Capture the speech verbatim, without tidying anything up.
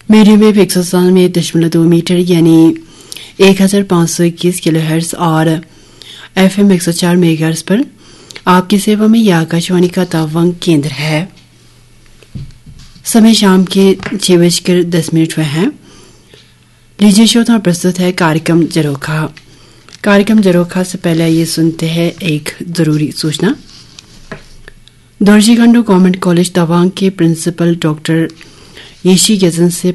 Medium wave एक सौ सानवे दशमलव दो मीटर यानी एक हजार पाँच सौ इक्कीस किलो हर्ट्ज और एफ एम एक सौ चार मेगाहर्ट्ज पर आपकी सेवा में यह आकाशवाणी का तवांग केंद्र है। समय शाम के छह बजकर दस मिनट हुए हैं। लीजिए श्रोता, प्रस्तुत है कार्यक्रम जरोखा। कार्यक्रम जरोखा से पहले ये सुनते हैं एक जरूरी सूचना। दोरजी खंडू गवर्नमेंट कॉलेज तवांग के प्रिंसिपल डॉक्टर येशी गजन से